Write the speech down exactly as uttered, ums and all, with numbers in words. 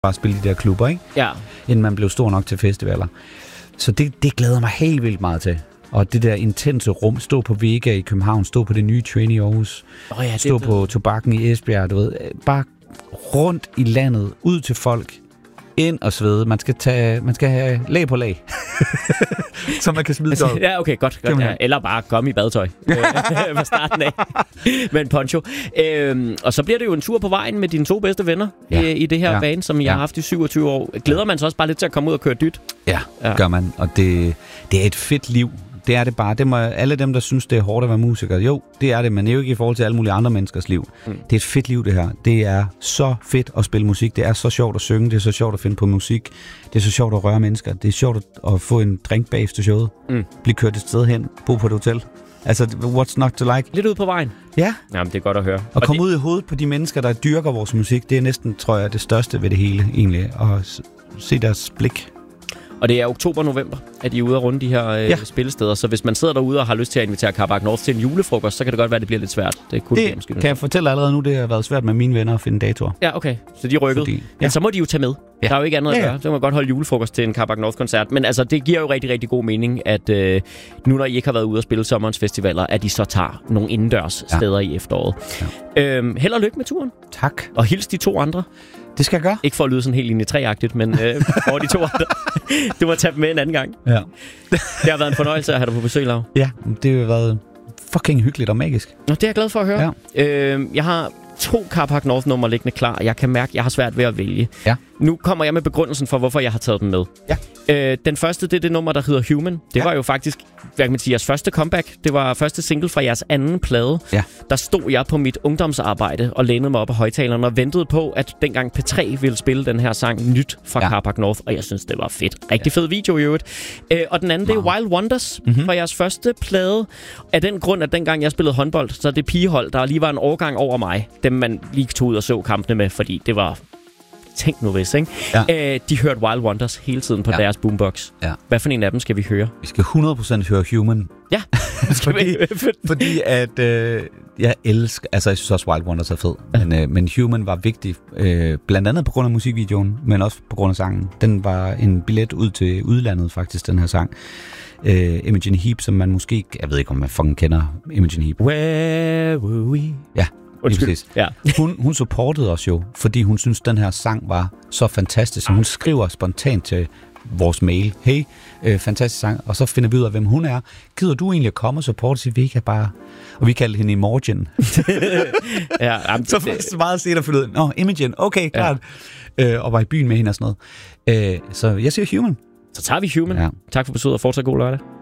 bare spille de der klubber, ikke? Ja. Inden man blev stor nok til festivaler. Så det, det glæder mig helt vildt meget til. Og det der intense rum, stå på Vega i København, stå på det nye Train i Aarhus, oh ja, stå det, på Tobakken i Esbjerg, du ved, bare rundt i landet, ud til folk, ind og svede. Man skal tage, man skal have lag på lag, så man kan smide sig. Ja, okay, godt. godt ja. Eller bare komme i badetøj fra starten af med en poncho. Øhm, og så bliver det jo en tur på vejen med dine to bedste venner ja. i, i det her ja. band, som jeg ja. har haft i syvogtyve år. Glæder man sig også bare lidt til at komme ud og køre dyt? Ja, ja. gør man. Og det, det er et fedt liv. Det er det bare. Det må alle dem, der synes, det er hårdt at være musiker. Jo, det er det, men det er jo ikke i forhold til alle mulige andre menneskers liv. Mm. Det er et fedt liv, det her. Det er så fedt at spille musik. Det er så sjovt at synge. Det er så sjovt at finde på musik. Det er så sjovt at røre mennesker. Det er sjovt at få en drink bagefter showet. Mm. Blive kørt et sted hen. Bo på et hotel. Altså, what's not to like? Lidt ud på vejen. Ja. Jamen, det er godt at høre. Og, og komme det... ud i hovedet på de mennesker, der dyrker vores musik. Det er næsten, tror jeg, det største ved det hele, egentlig. At se deres blik. Og det er oktober-november, at I er ude at runde de her øh, ja. spillesteder. Så hvis man sidder derude og har lyst til at invitere Carbac North til en julefrokost, så kan det godt være, at det bliver lidt svært. Det, kunne det, det måske kan jeg fortælle allerede nu, det har været svært med mine venner at finde datorer. Ja, okay. Så de rykkede. Fordi, ja. Men så må de jo tage med. Ja. Der er jo ikke andet at gøre. Ja, ja. Så kan man godt holde julefrokost til en Carbac North-koncert. Men altså, det giver jo rigtig, rigtig god mening, at øh, nu når I ikke har været ude at spille sommerens festivaler, at I så tager nogle indendørs ja. steder i efteråret. Ja. Øhm, held og lykke med turen. Tak. Og hils de to andre. Det skal jeg gøre. Ikke for at lyde sådan helt linje tre-agtigt, men øh, over de to andre. Du må tage dem med en anden gang. Ja. Det har været en fornøjelse at have dig på besøg, Lau. Ja, det har været fucking hyggeligt og magisk. Nå, det er jeg glad for at høre. Ja. Øh, jeg har to Carbac North-numre liggende klar. Jeg kan mærke, at jeg har svært ved at vælge. Ja. Nu kommer jeg med begrundelsen for, hvorfor jeg har taget dem med. Ja. Øh, den første, det er det nummer, der hedder Human. Det ja. var jo faktisk, hvad kan man sige, jeres første comeback. Det var første single fra jeres anden plade. Ja. Der stod jeg på mit ungdomsarbejde og lænede mig op af højtalerne og ventede på, at dengang P tre ville spille den her sang nyt fra ja. Carbac North. Og jeg synes, det var fedt. Rigtig ja. fed video i øvrigt. Øh, og den anden, wow. det er Wild Wonders mm-hmm. fra jeres første plade. Af den grund, at dengang jeg spillede håndbold, så det pigehold, der lige var en årgang over mig. Dem man lige tog ud og så kampene med, fordi det var... Tænk nu hvis, ikke? Ja. Øh, de hørte Wild Wonders hele tiden på ja. deres boombox. Ja. Hvad for en af dem skal vi høre? Vi skal hundrede procent høre Human. Ja. fordi, fordi at øh, jeg elsker... Altså, jeg synes også, Wild Wonders er fed. Ja. Men, øh, men Human var vigtig. Øh, blandt andet på grund af musikvideoen, men også på grund af sangen. Den var en billet ud til udlandet, faktisk, den her sang. Øh, Imogen Heap, som man måske... Jeg ved ikke, om man fucking kender Imogen Heap. Where were we? Ja. Ja. hun, hun supportede os jo, fordi hun synes den her sang var så fantastisk. Så hun skriver spontant til vores mail, hey, øh, fantastisk sang, og så finder vi ud af, hvem hun er. Gider du egentlig at komme og supporte, så vi kan bare... Og vi kaldte hende Imogen. ja, jamen, så var det meget set at finde ud af, nå, Imogen, okay, klart. Ja. Øh, og var i byen med hende og sådan noget. Øh, så jeg siger Human. Så tager vi Human. Ja. Tak for besøget, og fortsat god lørdag.